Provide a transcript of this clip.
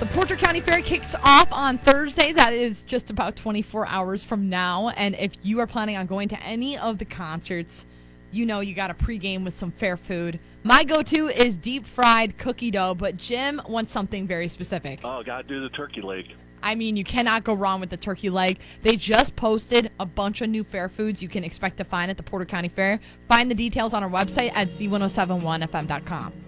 The Porter County Fair kicks off on Thursday. That is just about 24 hours from now. And if you are planning on going to any of the concerts, you know you got to pregame with some fair food. My go-to is deep-fried cookie dough, but Jim wants something very specific. Oh, got to do the turkey leg. I mean, you cannot go wrong with the turkey leg. They just posted a bunch of new fair foods you can expect to find at the Porter County Fair. Find the details on our website at z1071fm.com.